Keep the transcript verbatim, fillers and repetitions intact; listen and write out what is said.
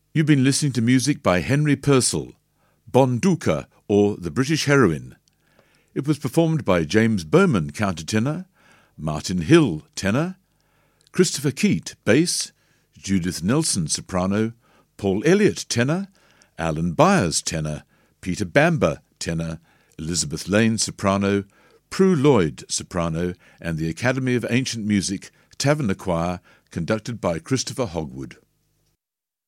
You've been listening to music by Henry Purcell, Bonduca, or The British Heroine. It was performed by James Bowman, countertenor, Martin Hill, tenor, Christopher Keat, bass, Judith Nelson, soprano, Paul Elliott, tenor, Alan Byers, tenor, Peter Bamber, tenor, Elizabeth Lane, soprano, Prue Lloyd, soprano, and the Academy of Ancient Music Taverner Choir, conducted by Christopher Hogwood.